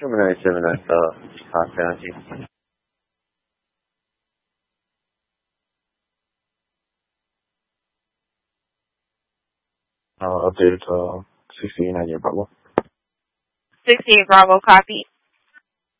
Gemini 7 at Hot Fantasy. Updated to 16 at your Bravo. 68 Bravo, copy.